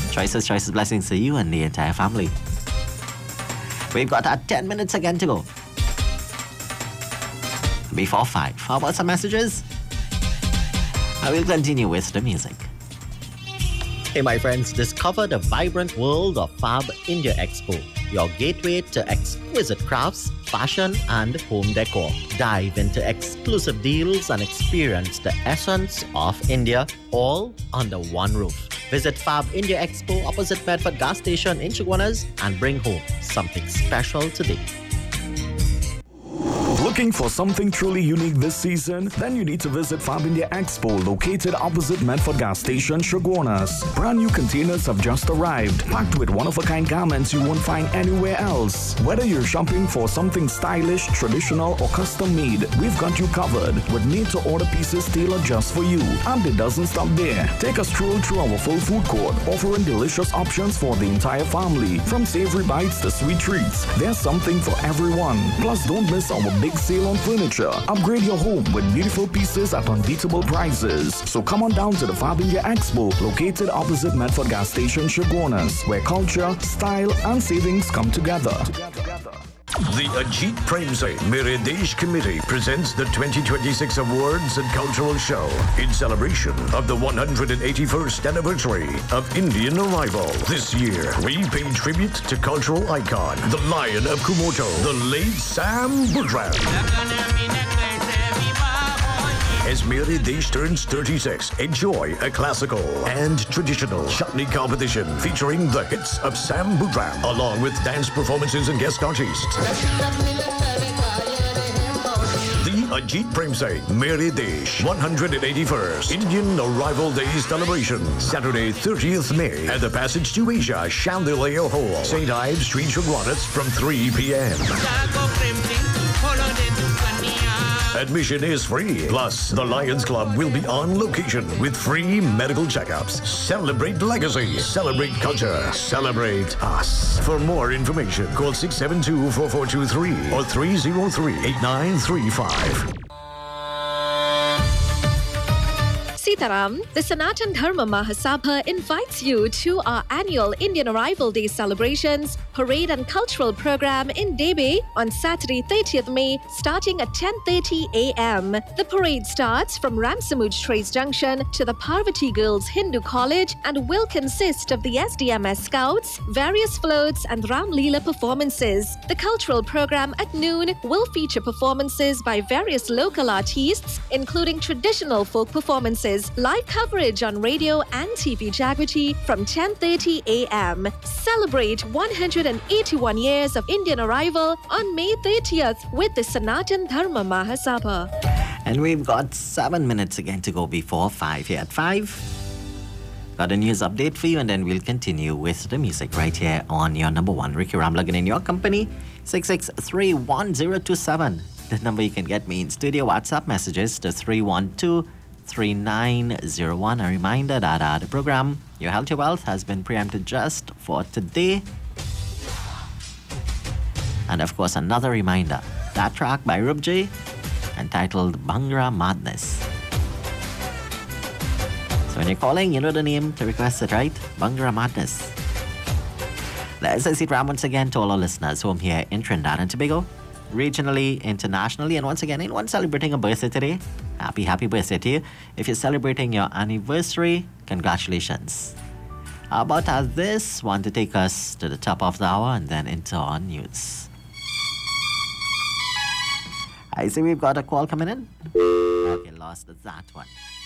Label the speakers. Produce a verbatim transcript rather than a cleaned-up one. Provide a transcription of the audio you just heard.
Speaker 1: Choices, choices, blessings to you and the entire family. We've got our ten minutes again to go. Before five, how about some messages? I will continue with the music. Hey my friends, discover the vibrant world of Fab India Expo, your gateway to exquisite crafts, fashion and home decor. Dive into exclusive deals and experience the essence of India all under one roof. Visit Fab India Expo opposite Medford Gas Station in Chaguanas and bring home something special today.
Speaker 2: Looking for something truly unique this season? Then you need to visit Fab India Expo, located opposite Medford Gas Station, Chaguanas. Brand new containers have just arrived, packed with one-of-a-kind garments you won't find anywhere else. Whether you're shopping for something stylish, traditional, or custom-made, we've got you covered with made-to-order pieces tailored just for you. And it doesn't stop there. Take a stroll through our full food court, offering delicious options for the entire family. From savory bites to sweet treats, there's something for everyone. Plus, don't miss our big sale on furniture. Upgrade your home with beautiful pieces at unbeatable prices. So come on down to the Fab India Expo, located opposite Medford Gas Station, Chaguanas, where culture, style, and savings come together.
Speaker 3: The Ajit Premse Mere Desh Committee presents the twenty twenty-six Awards and Cultural Show in celebration of the one hundred eighty-first anniversary of Indian arrival. This year, we pay tribute to cultural icon, the Lion of Kumoto, the late Sam Budran. As Mere Desh turns thirty-six, enjoy a classical and traditional chutney competition featuring the hits of Sam Budran, along with dance performances and guest artists. The Ajit Premse Mere Desh one hundred eighty-first Indian Arrival Day celebration, Saturday, thirtieth May, at the Passage to Asia Chandelier Hall, Saint Ives Street, Chaguanas, from three p.m. Admission is free. Plus, the Lions Club will be on location with free medical checkups. Celebrate legacy. Celebrate culture. Celebrate us. For more information, call six seven two, four four two three or three zero three, eight nine three five.
Speaker 4: Sitaram, the Sanatan Dharma Mahasabha invites you to our annual Indian Arrival Day celebrations, parade and cultural program in Debe on Saturday, thirtieth May, starting at ten thirty a.m. The parade starts from Ramsamuj Trace Junction to the Parvati Girls Hindu College and will consist of the S D M S Scouts, various floats and Ram Leela performances. The cultural program at noon will feature performances by various local artists, including traditional folk performances. Live coverage on radio and T V Jagriti from ten thirty a.m. Celebrate one hundred eighty-one years of Indian arrival on May thirtieth with the Sanatan Dharma Mahasabha.
Speaker 1: And we've got seven minutes again to go before five here at five. Got a news update for you and then we'll continue with the music right here on your number one. Ricky Ramlagan in your company, six six three one zero two seven. The number you can get me in studio. WhatsApp messages to three one two three nine zero one. A reminder that uh, the program Your Health, Your Wealth has been preempted just for today. And of course, another reminder, that track by Rubji entitled Bhangra Madness. So when you're calling, you know the name to request it, right? Bhangra Madness. Let's say it round once again to all our listeners home here in Trinidad and Tobago, regionally, internationally, and once again, anyone celebrating a birthday today, happy, happy birthday to you. If you're celebrating your anniversary, congratulations. How about uh, this one to take us to the top of the hour and then into our news. I see we've got a call coming in. Okay, lost that one.